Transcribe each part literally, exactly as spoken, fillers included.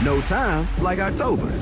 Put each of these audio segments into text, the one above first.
No time like October.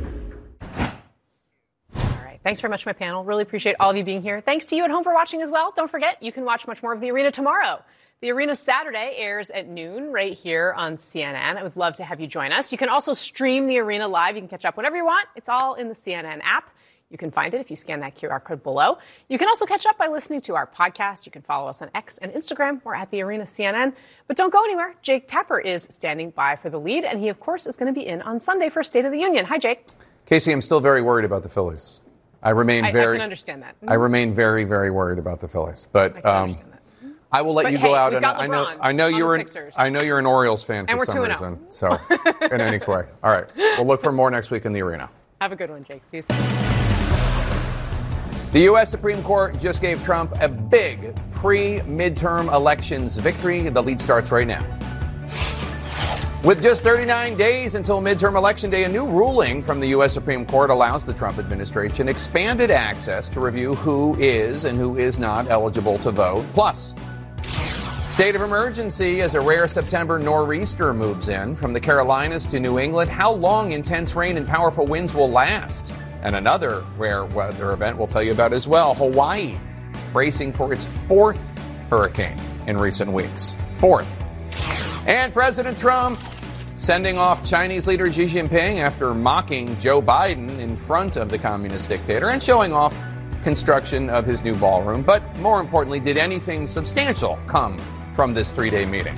Thanks very much, my panel. Really appreciate all of you being here. Thanks to you at home for watching as well. Don't forget, you can watch much more of The Arena tomorrow. The Arena Saturday airs at noon right here on C N N. I would love to have you join us. You can also stream The Arena live. You can catch up whenever you want. It's all in the C N N app. You can find it if you scan that Q R code below. You can also catch up by listening to our podcast. You can follow us on X and Instagram. We're at The Arena C N N. But don't go anywhere. Jake Tapper is standing by for the lead, and he, of course, is going to be in on Sunday for State of the Union. Hi, Jake. Casey, I'm still very worried about the Phillies. I remain I, very. I can understand that. Mm-hmm. I remain very, very worried about the Phillies, but I, um, mm-hmm. I will let but you hey, go out. We've And got I LeBron know, I know you're an, I know you're an Orioles fan and for some reason. So, in any way, all right, we'll look for more next week in the Arena. Have a good one, Jake. See you soon. The U S Supreme Court just gave Trump a big pre-midterm elections victory. The lead starts right now. With just thirty-nine days until midterm election day, a new ruling from the U S Supreme Court allows the Trump administration expanded access to review who is and who is not eligible to vote. Plus, state of emergency as a rare September nor'easter moves in from the Carolinas to New England. How long intense rain and powerful winds will last? And another rare weather event we'll tell you about as well. Hawaii bracing for its fourth hurricane in recent weeks. Fourth. And President Trump sending off Chinese leader Xi Jinping after mocking Joe Biden in front of the communist dictator and showing off construction of his new ballroom. But more importantly, did anything substantial come from this three-day meeting?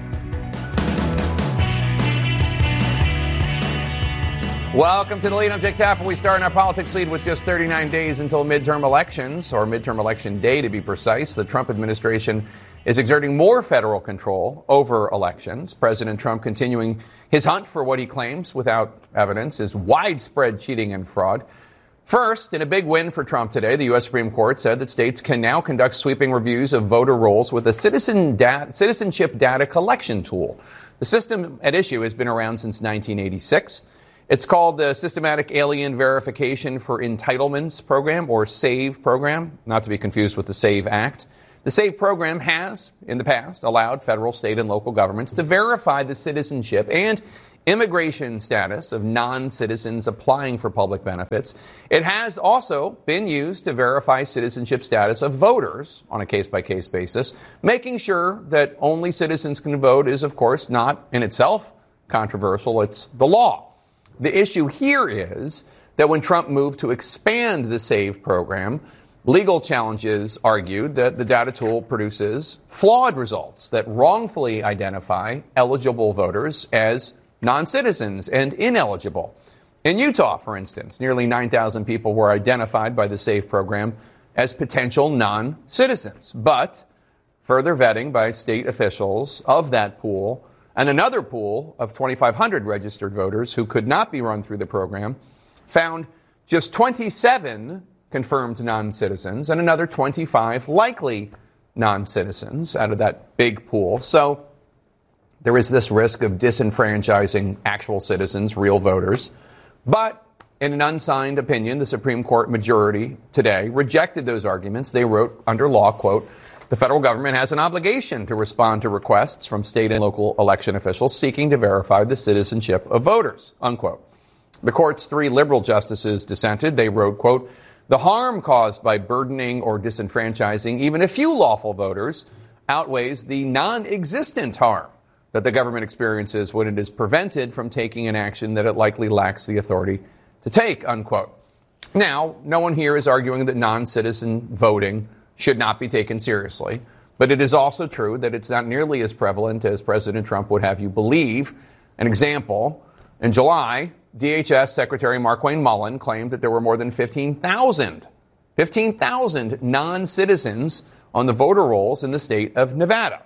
Welcome to the lead. I'm Jake Tapper. We start in our politics lead with just thirty-nine days until midterm elections, or midterm election day to be precise. The Trump administration is exerting more federal control over elections. President Trump continuing his hunt for what he claims, without evidence, is widespread cheating and fraud. First, in a big win for Trump today, the U S Supreme Court said that states can now conduct sweeping reviews of voter rolls with a citizen dat- citizenship data collection tool. The system at issue has been around since nineteen eighty-six. It's called the Systematic Alien Verification for Entitlements Program, or SAVE program, not to be confused with the SAVE Act. The SAVE program has, in the past, allowed federal, state, and local governments to verify the citizenship and immigration status of non-citizens applying for public benefits. It has also been used to verify citizenship status of voters on a case-by-case basis. Making sure that only citizens can vote is, of course, not in itself controversial. It's the law. The issue here is that when Trump moved to expand the SAVE program, legal challenges argued that the data tool produces flawed results that wrongfully identify eligible voters as non-citizens and ineligible. In Utah, for instance, nearly nine thousand people were identified by the SAVE program as potential non-citizens. But further vetting by state officials of that pool and another pool of twenty-five hundred registered voters who could not be run through the program found just twenty-seven confirmed non-citizens and another twenty-five likely non-citizens out of that big pool. So there is this risk of disenfranchising actual citizens, real voters. But in an unsigned opinion, the Supreme Court majority today rejected those arguments. They wrote under law, quote, "The federal government has an obligation to respond to requests from state and local election officials seeking to verify the citizenship of voters," unquote. The court's three liberal justices dissented. They wrote, quote, "The harm caused by burdening or disenfranchising even a few lawful voters outweighs the non-existent harm that the government experiences when it is prevented from taking an action that it likely lacks the authority to take," unquote. Now, no one here is arguing that non-citizen voting should not be taken seriously. But it is also true that it's not nearly as prevalent as President Trump would have you believe. An example, in July, D H S Secretary Markwayne Mullin claimed that there were more than fifteen thousand, fifteen thousand non-citizens on the voter rolls in the state of Nevada.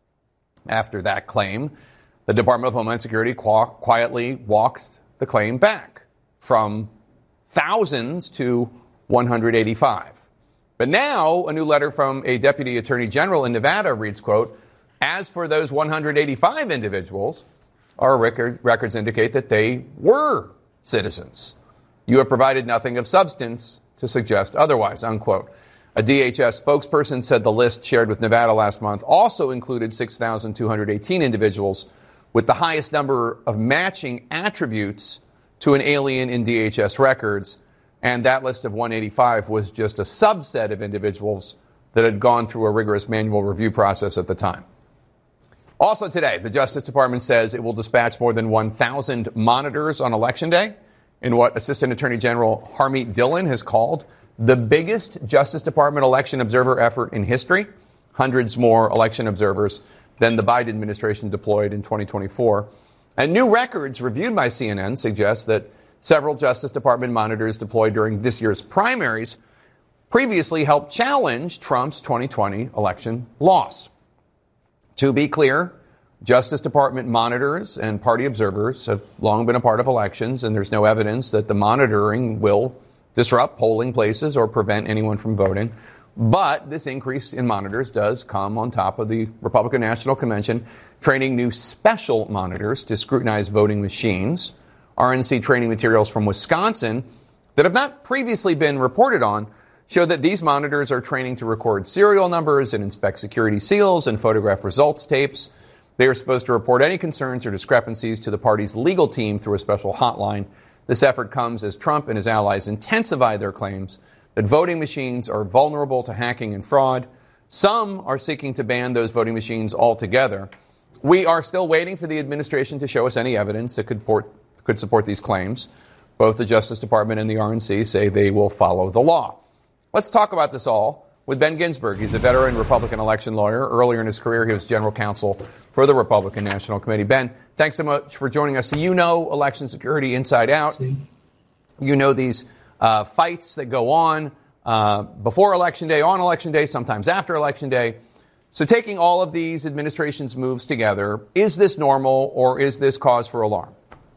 After that claim, the Department of Homeland Security qu- quietly walked the claim back from thousands to one hundred eighty-five. But now, a new letter from a deputy attorney general in Nevada reads, quote, "As for those one hundred eighty-five individuals, our record, records indicate that they were citizens. You have provided nothing of substance to suggest otherwise," unquote. A D H S spokesperson said the list shared with Nevada last month also included six thousand two hundred eighteen individuals with the highest number of matching attributes to an alien in D H S records. And that list of one eighty-five was just a subset of individuals that had gone through a rigorous manual review process at the time. Also today, the Justice Department says it will dispatch more than one thousand monitors on Election Day in what Assistant Attorney General Harmeet Dillon has called the biggest Justice Department election observer effort in history. Hundreds more election observers than the Biden administration deployed in twenty twenty-four. And new records reviewed by C N N suggest that several Justice Department monitors deployed during this year's primaries previously helped challenge Trump's twenty twenty election loss. To be clear, Justice Department monitors and party observers have long been a part of elections, and there's no evidence that the monitoring will disrupt polling places or prevent anyone from voting. But this increase in monitors does come on top of the Republican National Convention training new special monitors to scrutinize voting machines. R N C training materials from Wisconsin that have not previously been reported on show that these monitors are training to record serial numbers and inspect security seals and photograph results tapes. They are supposed to report any concerns or discrepancies to the party's legal team through a special hotline. This effort comes as Trump and his allies intensify their claims that voting machines are vulnerable to hacking and fraud. Some are seeking to ban those voting machines altogether. We are still waiting for the administration to show us any evidence that could, port, could support these claims. Both the Justice Department and the R N C say they will follow the law. Let's talk about this all with Ben Ginsberg. He's a veteran Republican election lawyer. Earlier in his career, he was general counsel for the Republican National Committee. Ben, thanks so much for joining us. You know election security inside out. You know these uh, fights that go on uh, before Election Day, on Election Day, sometimes after Election Day. So taking all of these administration's moves together, is this normal or is this cause for alarm?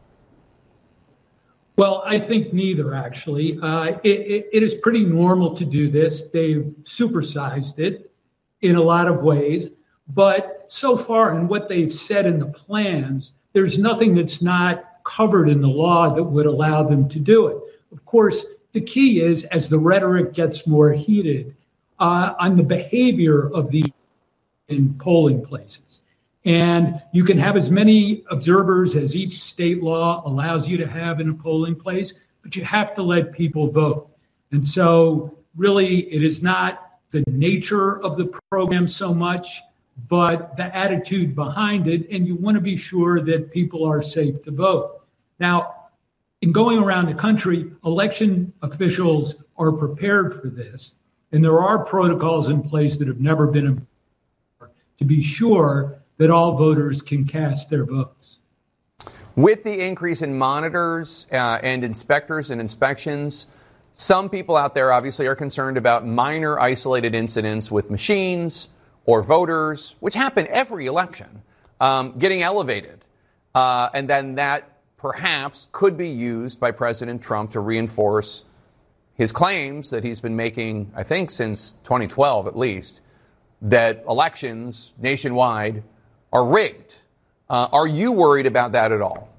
Well, I think neither, actually. Uh, it, it, it is pretty normal to do this. They've supersized it in a lot of ways. But so far in what they've said in the plans, there's nothing that's not covered in the law that would allow them to do it. Of course, the key is, as the rhetoric gets more heated, uh, on the behavior of the in polling places. And you can have as many observers as each state law allows you to have in a polling place, but you have to let people vote. And so really, it is not the nature of the program so much, but the attitude behind it. And you want to be sure that people are safe to vote. Now, in going around the country, election officials are prepared for this. And there are protocols in place that have never been in to be sure that all voters can cast their votes. With the increase in monitors uh, and inspectors and inspections, some people out there obviously are concerned about minor isolated incidents with machines or voters, which happen every election, um, getting elevated. Uh, and then that perhaps could be used by President Trump to reinforce his claims that he's been making, I think, since twenty twelve at least, that elections nationwide are rigged. Uh, are you worried about that at all?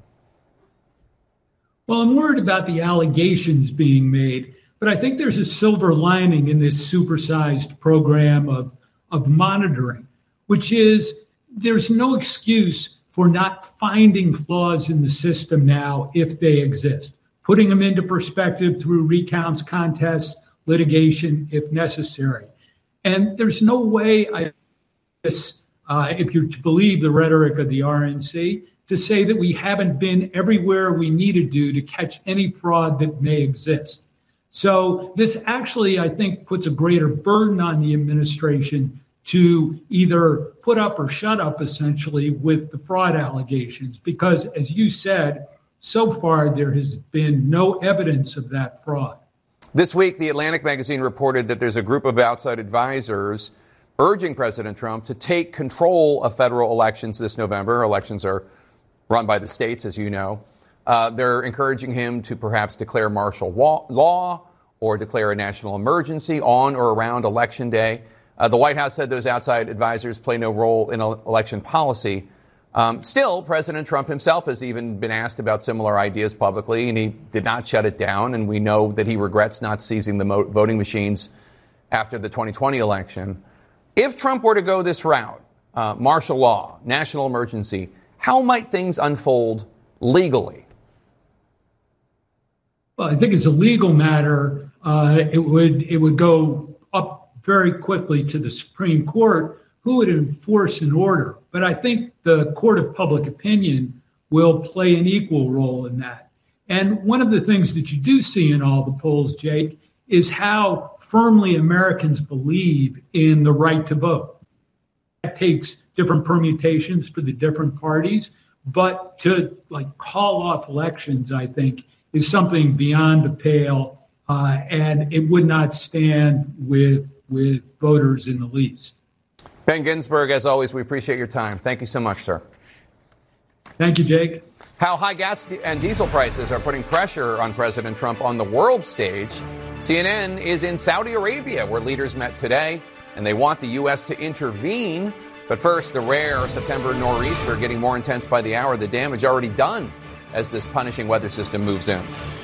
Well, I'm worried about the allegations being made, but I think there's a silver lining in this supersized program of, of monitoring, which is there's no excuse for not finding flaws in the system now if they exist, putting them into perspective through recounts, contests, litigation, if necessary. And there's no way, I guess, uh, if you're to believe the rhetoric of the R N C, to say that we haven't been everywhere we need to do to catch any fraud that may exist. So this actually, I think, puts a greater burden on the administration to either put up or shut up, essentially, with the fraud allegations. Because, as you said, so far there has been no evidence of that fraud. This week, The Atlantic magazine reported that there's a group of outside advisors urging President Trump to take control of federal elections this November. Elections are run by the states, as you know. Uh, they're encouraging him to perhaps declare martial law or declare a national emergency on or around Election Day. Uh, the White House said those outside advisors play no role in election policy. Um, still, President Trump himself has even been asked about similar ideas publicly, and he did not shut it down. And we know that he regrets not seizing the mo- voting machines after the twenty twenty election. If Trump were to go this route, uh, martial law, national emergency, How might things unfold legally? Well, I think as a legal matter, uh, it would it would go up very quickly to the Supreme Court, who would enforce an order. But I think the court of public opinion will play an equal role in that. And one of the things that you do see in all the polls, Jake, is how firmly Americans believe in the right to vote. That takes different permutations for the different parties, but to like call off elections, I think, is something beyond the pale, uh, and it would not stand with with voters in the least. Ben Ginsberg, as always, we appreciate your time. Thank you so much, sir. Thank you, Jake. How high gas and diesel prices are putting pressure on President Trump on the world stage. C N N is in Saudi Arabia, where leaders met today, and they want the U S to intervene. But first, the rare September nor'easter getting more intense by the hour, the damage already done as this punishing weather system moves in.